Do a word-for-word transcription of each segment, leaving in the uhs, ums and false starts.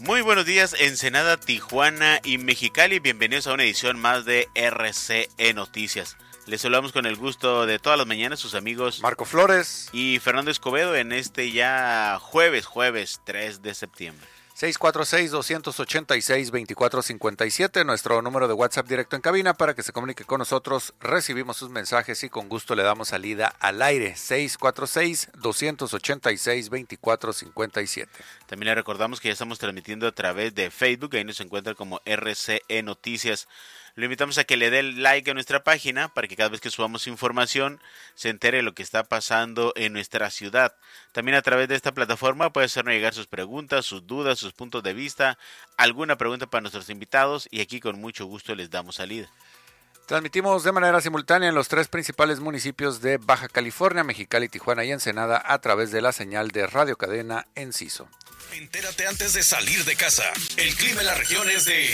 Muy buenos días, Ensenada, Tijuana y Mexicali. Bienvenidos a una edición más de R C E Noticias. Les saludamos con el gusto de todas las mañanas sus amigos Marco Flores y Fernando Escobedo en este ya jueves, jueves tres de septiembre. seis cuatro seis, dos ocho seis, dos cuatro cinco siete, nuestro número de WhatsApp directo en cabina para que se comunique con nosotros. Recibimos sus mensajes y con gusto le damos salida al aire. seis cuatro seis, dos ocho seis, dos cuatro cinco siete. También le recordamos que ya estamos transmitiendo a través de Facebook, ahí nos encuentra como R C E Noticias. Lo invitamos a que le dé like a nuestra página para que cada vez que subamos información se entere de lo que está pasando en nuestra ciudad. También a través de esta plataforma puede hacernos llegar sus preguntas, sus dudas, sus puntos de vista, alguna pregunta para nuestros invitados y aquí con mucho gusto les damos salida. Transmitimos de manera simultánea en los tres principales municipios de Baja California, Mexicali, Tijuana y Ensenada a través de la señal de Radio Cadena Enciso. Entérate antes de salir de casa. El clima en la región es de...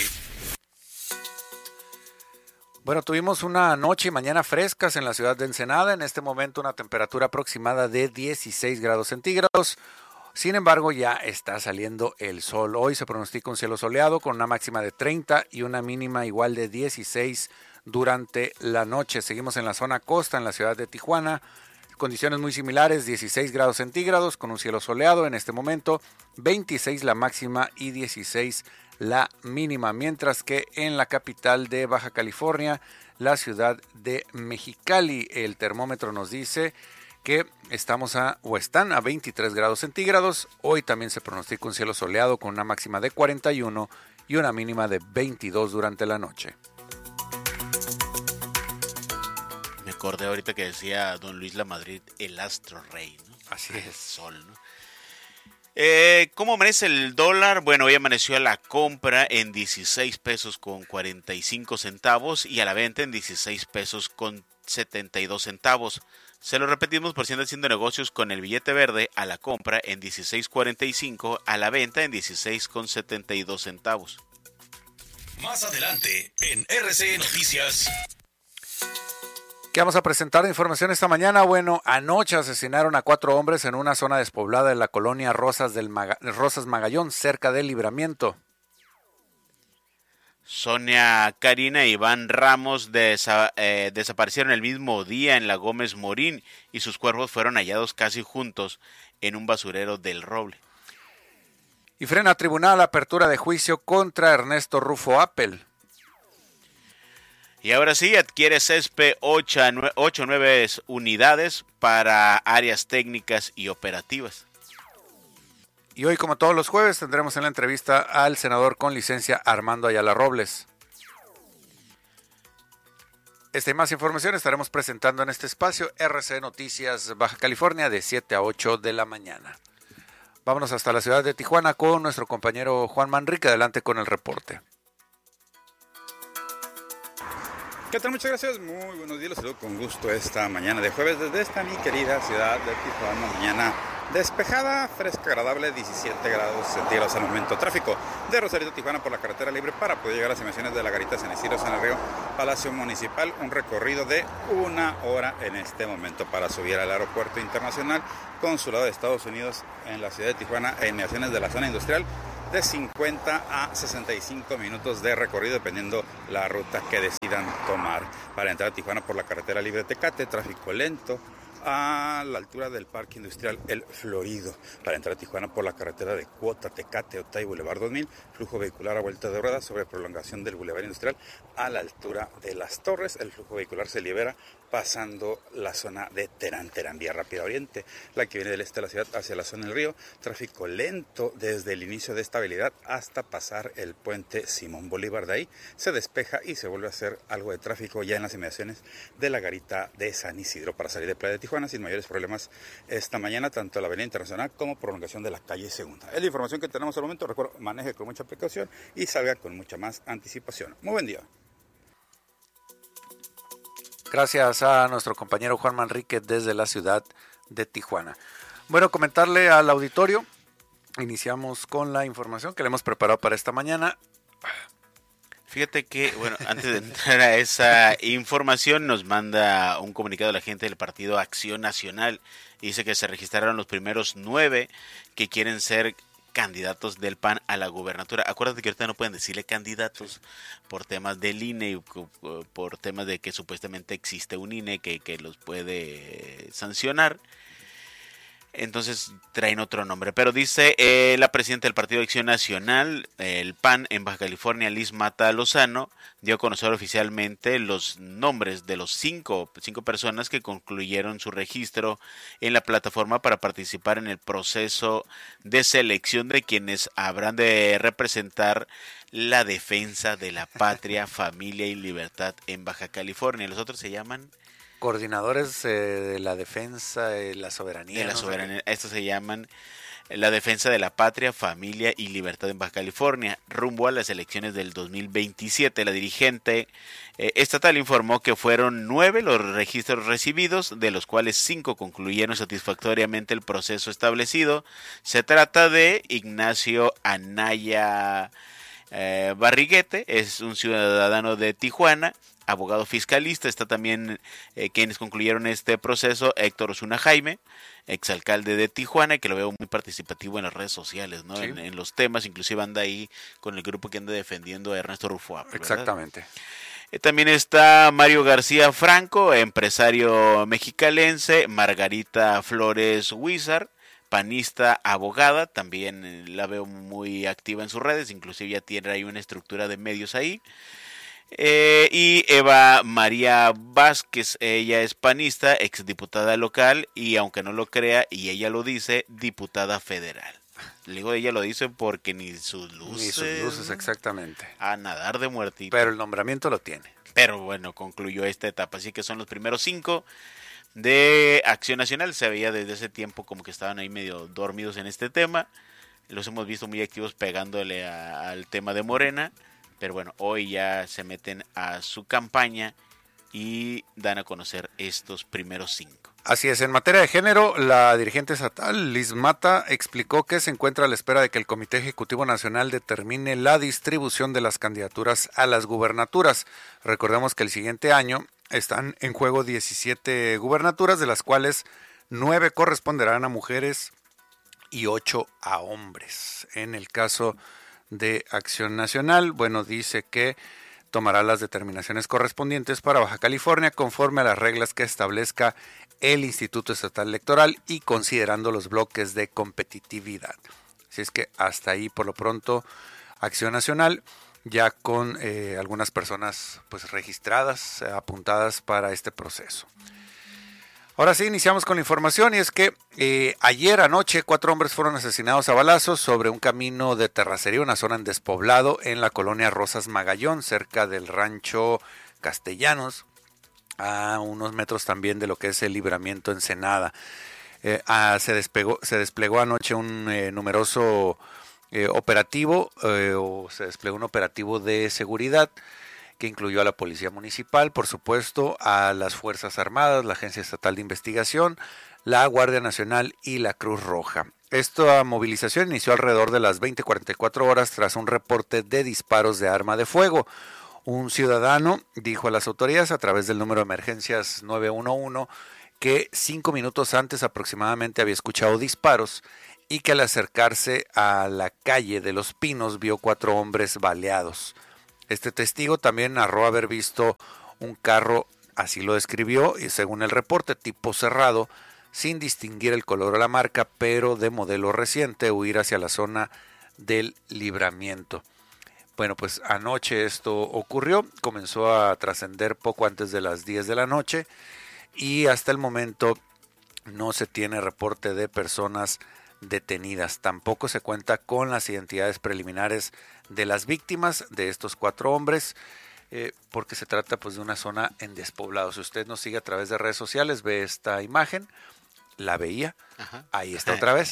Bueno, tuvimos una noche y mañana frescas en la ciudad de Ensenada. En este momento una temperatura aproximada de dieciséis grados centígrados. Sin embargo, ya está saliendo el sol. Hoy se pronostica un cielo soleado con una máxima de treinta y una mínima igual de dieciséis durante la noche. Seguimos en la zona costa, en la ciudad de Tijuana. Condiciones muy similares, dieciséis grados centígrados con un cielo soleado en este momento, veintiséis la máxima y dieciséis la mínima, mientras que en la capital de Baja California, la ciudad de Mexicali, el termómetro nos dice que estamos a o están a veintitrés grados centígrados. Hoy también se pronostica un cielo soleado con una máxima de cuarenta y uno y una mínima de veintidós durante la noche. Me acordé ahorita que decía don Luis Lamadrid, el astro rey, ¿no? Así es. El sol, ¿no? Eh, ¿Cómo amanece el dólar? Bueno, hoy amaneció a la compra en dieciséis pesos con cuarenta y cinco centavos y a la venta en dieciséis pesos con setenta y dos centavos. Se lo repetimos por si andan haciendo negocios con el billete verde, a la compra en dieciséis cuarenta y cinco, a la venta en dieciséis con setenta y dos centavos. Más adelante en R C E Noticias. ¿Qué vamos a presentar de información esta mañana? Bueno, anoche asesinaron a cuatro hombres en una zona despoblada de la colonia Rosas, del Maga- Rosas Magallón, cerca del Libramiento. Sonia Karina e Iván Ramos desa- eh, desaparecieron el mismo día en la Gómez Morín y sus cuerpos fueron hallados casi juntos en un basurero del Roble. Y frena tribunal apertura de juicio contra Ernesto Rufo Appel. Y ahora sí, adquiere Cespe ocho o nueve unidades para áreas técnicas y operativas. Y hoy, como todos los jueves, tendremos en la entrevista al senador con licencia Armando Ayala Robles. Esta y más información estaremos presentando en este espacio R C E Noticias Baja California de siete a ocho de la mañana. Vámonos hasta la ciudad de Tijuana con nuestro compañero Juan Manrique. Adelante con el reporte. ¿Qué tal? Muchas gracias, muy buenos días, los saludo con gusto esta mañana de jueves desde esta mi querida ciudad de Tijuana. Mañana despejada, fresca, agradable, diecisiete grados centígrados al momento. Tráfico de Rosarito, Tijuana por la carretera libre para poder llegar a las inmediaciones de la Garita San Isidro, San El Río, Palacio Municipal. Un recorrido de una hora en este momento para subir al aeropuerto internacional Consulado de Estados Unidos en la ciudad de Tijuana e inmediaciones de la zona industrial, de cincuenta a sesenta y cinco minutos de recorrido dependiendo la ruta que decidan tomar. Para entrar a Tijuana por la carretera libre Tecate, tráfico lento a la altura del Parque Industrial El Florido. Para entrar a Tijuana por la carretera de Cuota, Tecate, Otay, Boulevard dos mil, flujo vehicular a vuelta de ruedas sobre prolongación del Boulevard Industrial a la altura de Las Torres. El flujo vehicular se libera pasando la zona de Terán, Terán, vía rápida oriente, la que viene del este de la ciudad hacia la zona del río. Tráfico lento desde el inicio de esta vialidad hasta pasar el puente Simón Bolívar. De ahí se despeja y se vuelve a hacer algo de tráfico ya en las inmediaciones de la Garita de San Isidro para salir de Playa de Tijuana sin mayores problemas esta mañana, tanto la avenida Internacional como prolongación de la calle Segunda. Es la información que tenemos al momento. Recuerdo, maneje con mucha precaución y salga con mucha más anticipación. Muy buen día. Gracias a nuestro compañero Juan Manrique desde la ciudad de Tijuana. Bueno, comentarle al auditorio, iniciamos con la información que le hemos preparado para esta mañana. Fíjate que, bueno, antes de entrar a esa información, nos manda un comunicado la gente del Partido Acción Nacional. Dice que se registraron los primeros nueve que quieren ser candidatos del P A N a la gubernatura. Acuérdate que ahorita no pueden decirle candidatos por temas del I N E y por temas de que supuestamente existe un I N E que, que los puede sancionar. Entonces traen otro nombre, pero dice eh, la presidenta del Partido de Acción Nacional, el P A N en Baja California, Liz Mata Lozano, dio a conocer oficialmente los nombres de los cinco, cinco personas que concluyeron su registro en la plataforma para participar en el proceso de selección de quienes habrán de representar la defensa de la patria, familia y libertad en Baja California. Los otros se llaman... Coordinadores eh, de la defensa, de la soberanía. De la ¿no? soberanía. Estos se llaman la defensa de la patria, familia y libertad en Baja California. Rumbo a las elecciones del dos mil veintisiete, la dirigente eh, estatal informó que fueron nueve los registros recibidos, de los cuales cinco concluyeron satisfactoriamente el proceso establecido. Se trata de Ignacio Anaya eh, Barriguete, es un ciudadano de Tijuana, abogado fiscalista. Está también eh, quienes concluyeron este proceso, Héctor Osuna Jaime, exalcalde de Tijuana, que lo veo muy participativo en las redes sociales, ¿no? Sí. En, en los temas, inclusive anda ahí con el grupo que anda defendiendo a Ernesto Rufo. Exactamente. Eh, también está Mario García Franco, empresario mexicalense, Margarita Flores Huizar, panista, abogada, también la veo muy activa en sus redes, inclusive ya tiene ahí una estructura de medios ahí. Eh, y Eva María Vázquez, ella es panista, exdiputada local y, aunque no lo crea, y ella lo dice, diputada federal. Le digo, ella lo dice porque ni sus luces... Ni sus luces, exactamente. A nadar de muertito. Pero el nombramiento lo tiene. Pero bueno, concluyó esta etapa, así que son los primeros cinco de Acción Nacional. Se veía desde ese tiempo como que estaban ahí medio dormidos en este tema. Los hemos visto muy activos pegándole a, al tema de Morena. Pero bueno, hoy ya se meten a su campaña y dan a conocer estos primeros cinco. Así es, en materia de género, la dirigente estatal, Liz Mata, explicó que se encuentra a la espera de que el Comité Ejecutivo Nacional determine la distribución de las candidaturas a las gubernaturas. Recordemos que el siguiente año están en juego diecisiete gubernaturas, de las cuales nueve corresponderán a mujeres y ocho a hombres. En el caso de Acción Nacional, bueno, dice que tomará las determinaciones correspondientes para Baja California conforme a las reglas que establezca el Instituto Estatal Electoral y considerando los bloques de competitividad. Así es que hasta ahí por lo pronto Acción Nacional, ya con eh, algunas personas pues registradas, eh, apuntadas para este proceso. Ahora sí, iniciamos con la información, y es que eh, ayer anoche cuatro hombres fueron asesinados a balazos sobre un camino de terracería, una zona en despoblado en la colonia Rosas Magallón, cerca del rancho Castellanos, a unos metros también de lo que es el Libramiento Ensenada. Eh, ah, se, despegó, se desplegó anoche un eh, numeroso eh, operativo, eh, o se desplegó un operativo de seguridad que incluyó a la Policía Municipal, por supuesto, a las Fuerzas Armadas, la Agencia Estatal de Investigación, la Guardia Nacional y la Cruz Roja. Esta movilización inició alrededor de las veinte cuarenta y cuatro horas tras un reporte de disparos de arma de fuego. Un ciudadano dijo a las autoridades a través del número de emergencias nueve uno uno que cinco minutos antes aproximadamente había escuchado disparos y que al acercarse a la calle de Los Pinos vio cuatro hombres baleados. Este testigo también narró haber visto un carro, así lo describió, y según el reporte, tipo cerrado, sin distinguir el color o la marca, pero de modelo reciente, huir hacia la zona del Libramiento. Bueno, pues anoche esto ocurrió, comenzó a trascender poco antes de las diez de la noche y hasta el momento no se tiene reporte de personas detenidas. Tampoco se cuenta con las identidades preliminares de las víctimas de estos cuatro hombres, eh, porque se trata pues de una zona en despoblado. Si usted nos sigue a través de redes sociales, ve esta imagen, la veía, ajá, ahí está otra vez,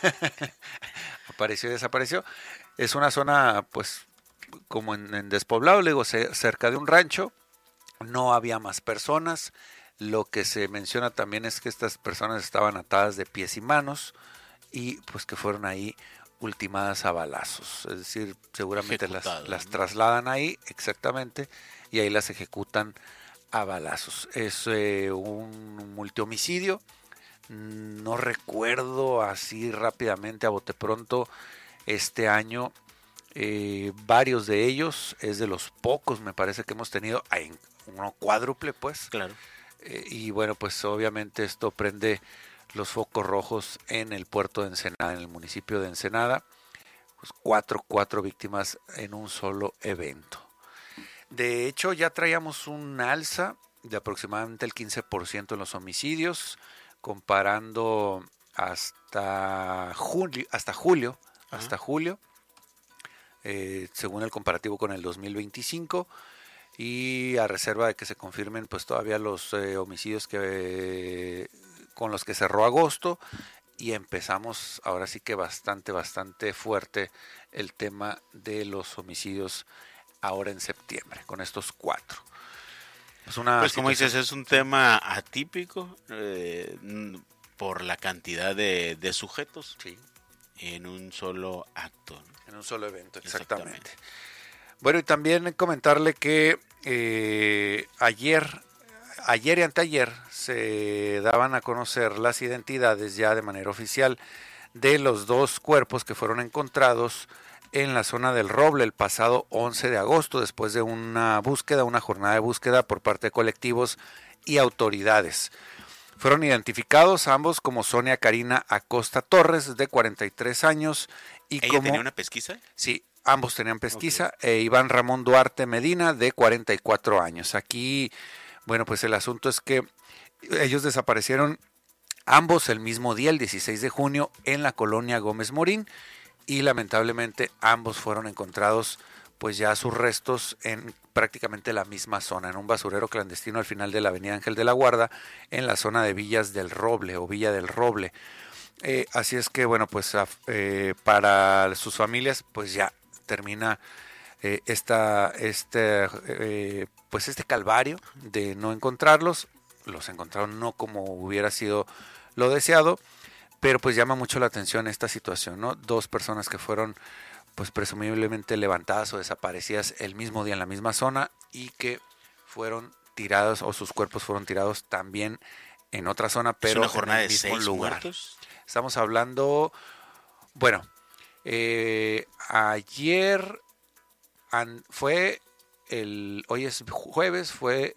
apareció y desapareció. Es una zona pues como en, en despoblado, le digo, cerca de un rancho, no había más personas. Lo que se menciona también es que estas personas estaban atadas de pies y manos y pues que fueron ahí ultimadas a balazos, es decir, seguramente las, las trasladan ahí, exactamente, y ahí las ejecutan a balazos. Es eh, un multihomicidio, no recuerdo así rápidamente a bote pronto este año. Eh, varios de ellos, es de los pocos, me parece que hemos tenido, hay uno cuádruple, pues. Claro. Eh, y bueno, pues obviamente esto prende los focos rojos en el puerto de Ensenada, en el municipio de Ensenada. Pues cuatro, cuatro víctimas en un solo evento. De hecho, ya traíamos un alza de aproximadamente el quince por ciento en los homicidios, comparando hasta julio, hasta julio, uh-huh. hasta julio. Eh, según el comparativo con el dos mil veinticinco, y a reserva de que se confirmen pues todavía los eh, homicidios que eh, con los que cerró agosto, y empezamos ahora sí que bastante bastante fuerte el tema de los homicidios ahora en septiembre con estos cuatro. Es una pues como situación... dices, es un tema atípico eh, por la cantidad de, de sujetos. Sí. En un solo acto, ¿no? En un solo evento, exactamente. exactamente. Bueno, y también comentarle que eh, ayer, ayer y anteayer se daban a conocer las identidades ya de manera oficial de los dos cuerpos que fueron encontrados en la zona del Roble el pasado once de agosto, después de una búsqueda, una jornada de búsqueda por parte de colectivos y autoridades. Fueron identificados ambos como Sonia Karina Acosta Torres, de cuarenta y tres años. Y ¿Ella como, tenía una pesquisa? Sí, ambos tenían pesquisa. Okay. E Iván Ramón Duarte Medina, de cuarenta y cuatro años. Aquí, bueno, pues el asunto es que ellos desaparecieron ambos el mismo día, el dieciséis de junio, en la colonia Gómez Morín. Y lamentablemente ambos fueron encontrados, pues ya sus restos en prácticamente la misma zona, en un basurero clandestino al final de la avenida Ángel de la Guarda, en la zona de Villas del Roble o Villa del Roble. Eh, así es que, bueno, pues eh, para sus familias, pues ya termina eh, esta, este, eh, pues este calvario de no encontrarlos. Los encontraron no como hubiera sido lo deseado, pero pues llama mucho la atención esta situación, ¿no? Dos personas que fueron pues presumiblemente levantadas o desaparecidas el mismo día en la misma zona, y que fueron tirados, o sus cuerpos fueron tirados también en otra zona, pero ¿es una jornada en el de mismo seis lugar. muertos? Estamos hablando, bueno, eh, ayer an, fue el, hoy es jueves, fue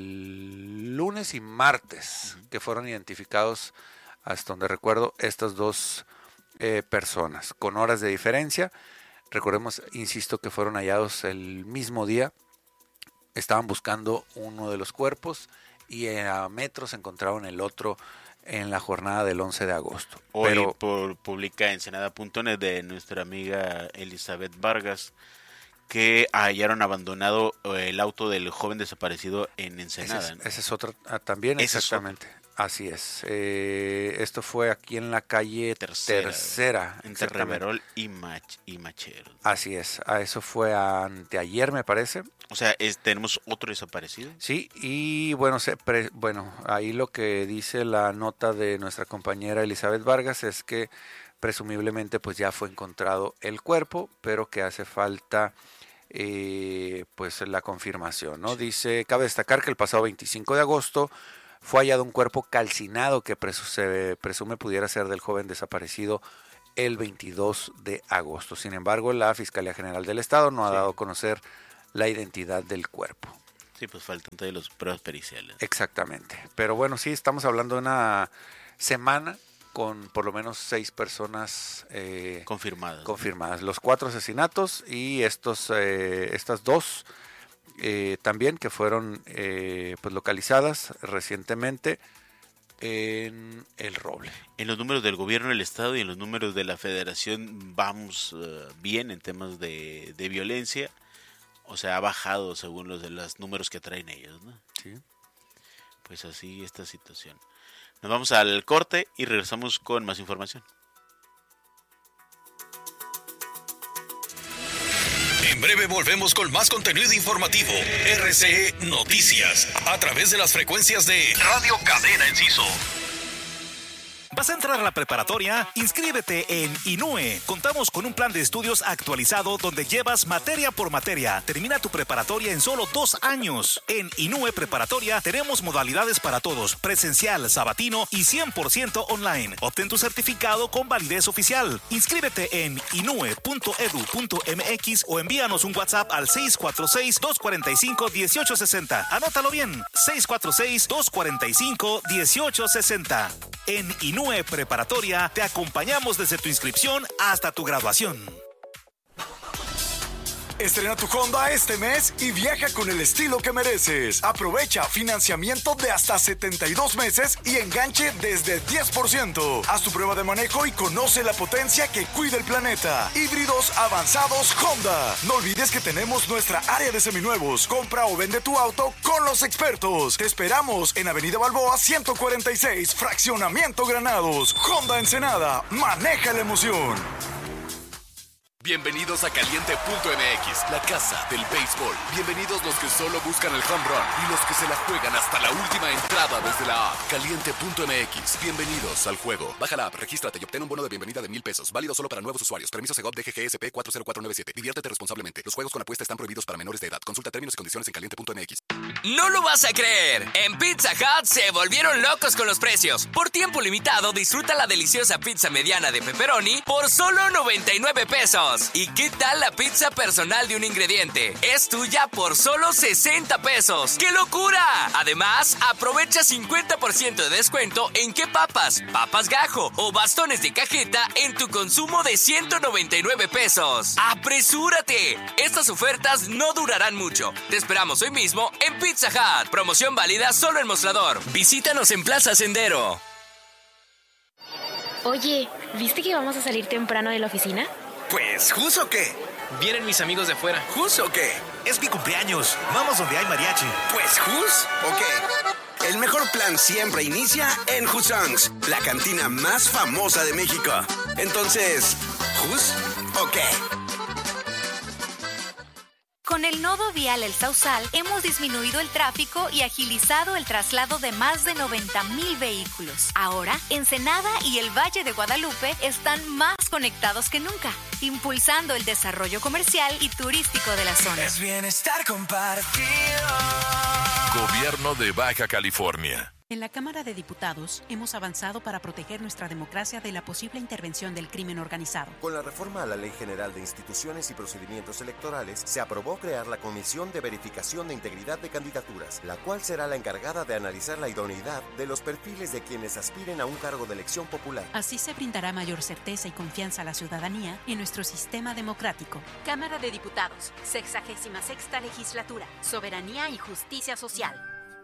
el lunes y martes uh-huh. que fueron identificados, hasta donde recuerdo, estas dos eh, personas, con horas de diferencia. Recordemos, insisto, que fueron hallados el mismo día. Estaban buscando uno de los cuerpos y a metros encontraron el otro en la jornada del once de agosto. Hoy Pero, por, publica Ensenada punto net de nuestra amiga Elizabeth Vargas que hallaron abandonado el auto del joven desaparecido en Ensenada. Ese es, ese es otro ah, también, ese exactamente. Es Así es. Eh, esto fue aquí en la calle Tercera. tercera entre Reverol y, Mach, y Machero. Así es. A eso fue anteayer, me parece. O sea, es, tenemos otro desaparecido. Sí, y bueno, se pre, bueno, ahí lo que dice la nota de nuestra compañera Elizabeth Vargas es que presumiblemente pues ya fue encontrado el cuerpo, pero que hace falta eh, pues la confirmación, ¿no? Sí. Dice, cabe destacar que el pasado veinticinco de agosto fue hallado un cuerpo calcinado que presu- se presume pudiera ser del joven desaparecido el veintidós de agosto. Sin embargo, la Fiscalía General del Estado no ha sí. dado a conocer la identidad del cuerpo. Sí, pues faltan todavía las pruebas periciales. Exactamente. Pero bueno, sí, estamos hablando de una semana con por lo menos seis personas eh, confirmadas. Confirmadas. Los cuatro asesinatos y estos, eh, estas dos Eh, también que fueron eh, pues localizadas recientemente en el Roble. En los números del gobierno del estado y en los números de la federación vamos uh, bien en temas de, de violencia, o sea, ha bajado según los de los números que traen ellos, ¿no? Sí. Pues así esta situación. Nos vamos al corte y regresamos con más información. En breve volvemos con más contenido informativo. R C E Noticias, a través de las frecuencias de Radio Cadena Enciso. ¿Vas a entrar a la preparatoria? Inscríbete en I N U E. Contamos con un plan de estudios actualizado donde llevas materia por materia. Termina tu preparatoria en solo dos años. En I N U E Preparatoria tenemos modalidades para todos, presencial, sabatino y cien por ciento online. Obtén tu certificado con validez oficial. Inscríbete en inue punto edu punto mx o envíanos un WhatsApp al seis cuatro seis, dos cuatro cinco, uno ocho seis cero. Anótalo bien, seis cuatro seis, dos cuatro cinco, uno ocho seis cero. En I N U E Preparatoria te acompañamos desde tu inscripción hasta tu graduación. Estrena tu Honda este mes y viaja con el estilo que mereces. Aprovecha financiamiento de hasta setenta y dos meses y enganche desde diez por ciento. Haz tu prueba de manejo y conoce la potencia que cuida el planeta. Híbridos avanzados Honda. No olvides que tenemos nuestra área de seminuevos. Compra o vende tu auto con los expertos. Te esperamos en Avenida Balboa ciento cuarenta y seis, Fraccionamiento Granados. Honda Ensenada. Maneja la emoción. Bienvenidos a Caliente punto M X, la casa del béisbol. Bienvenidos los que solo buscan el home run y los que se la juegan hasta la última entrada desde la app. Caliente punto M X, bienvenidos al juego. Baja la app, regístrate y obtén un bono de bienvenida de mil pesos. Válido solo para nuevos usuarios. Permiso Segov D G G S P cuatro cero cuatro nueve siete. Diviértete responsablemente. Los juegos con apuesta están prohibidos para menores de edad. Consulta términos y condiciones en Caliente punto M X. No lo vas a creer. En Pizza Hut se volvieron locos con los precios. Por tiempo limitado, disfruta la deliciosa pizza mediana de pepperoni por solo noventa y nueve pesos. ¿Y qué tal la pizza personal de un ingrediente? Es tuya por solo sesenta pesos. ¡Qué locura! Además, aprovecha cincuenta por ciento de descuento en qué papas, papas gajo o bastones de cajeta en tu consumo de ciento noventa y nueve pesos. ¡Apresúrate! Estas ofertas no durarán mucho. Te esperamos hoy mismo en Pizza Hut. Promoción válida solo en Mostrador. Visítanos en Plaza Sendero. Oye, ¿viste que vamos a salir temprano de la oficina? Pues, ¿jus o qué? Vienen mis amigos de afuera. ¿Jus o qué? Es mi cumpleaños. Vamos donde hay mariachi. Pues, ¿jus o qué? El mejor plan siempre inicia en Jusongs, la cantina más famosa de México. Entonces, ¿jus o qué? Con el nodo vial El Sausal hemos disminuido el tráfico y agilizado el traslado de más de noventa mil vehículos. Ahora, Ensenada y el Valle de Guadalupe están más conectados que nunca, impulsando el desarrollo comercial y turístico de la zona. Es bienestar compartido. Gobierno de Baja California. En la Cámara de Diputados hemos avanzado para proteger nuestra democracia de la posible intervención del crimen organizado. Con la reforma a la Ley General de Instituciones y Procedimientos Electorales, se aprobó crear la Comisión de Verificación de Integridad de Candidaturas, la cual será la encargada de analizar la idoneidad de los perfiles de quienes aspiren a un cargo de elección popular. Así se brindará mayor certeza y confianza a la ciudadanía en nuestro sistema democrático. Cámara de Diputados, sexagésima sexta legislatura, soberanía y justicia social.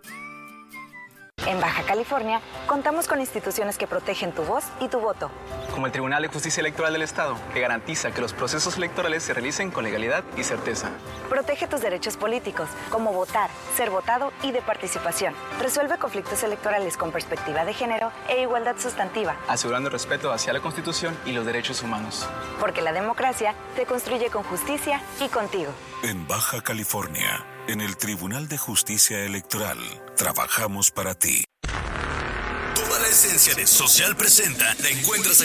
En Baja California, contamos con instituciones que protegen tu voz y tu voto. Como el Tribunal de Justicia Electoral del Estado, que garantiza que los procesos electorales se realicen con legalidad y certeza. Protege tus derechos políticos, como votar, ser votado y de participación. Resuelve conflictos electorales con perspectiva de género e igualdad sustantiva. Asegurando el respeto hacia la Constitución y los derechos humanos. Porque la democracia se construye con justicia y contigo. En Baja California, en el Tribunal de Justicia Electoral, trabajamos para ti. Toda la esencia de Social Presenta la encuentras aquí.